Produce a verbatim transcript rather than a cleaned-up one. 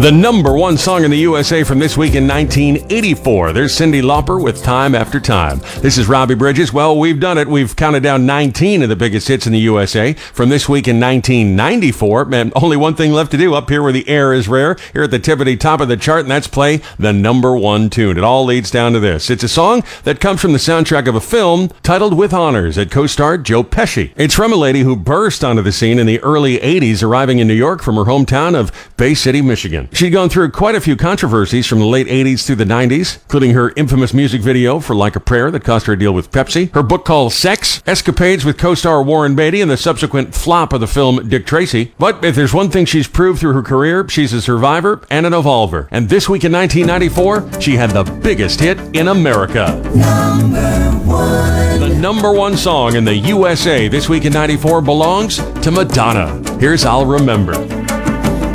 The number one song in the U S A from this week in nineteen eighty-four. There's Cyndi Lauper with Time After Time. This is Robbie Bridges. Well, we've done it. We've counted down nineteen of the biggest hits in the U S A from this week in nineteen ninety-four. And only one thing left to do up here where the air is rare, here at the tippity top of the chart, and that's play the number one tune. It all leads down to this. It's a song that comes from the soundtrack of a film titled With Honors. It co-starred Joe Pesci. It's from a lady who burst onto the scene in the early eighties, arriving in New York from her hometown of Bay City, Michigan. She'd gone through quite a few controversies from the late eighties through the nineties, including her infamous music video for Like a Prayer that cost her a deal with Pepsi, her book called Sex, escapades with co-star Warren Beatty, and the subsequent flop of the film Dick Tracy. But if there's one thing she's proved through her career, she's a survivor and an evolver. And this week in nineteen ninety-four, she had the biggest hit in America. Number one. The number one song in the U S A this week in ninety-four belongs to Madonna. Here's I'll Remember.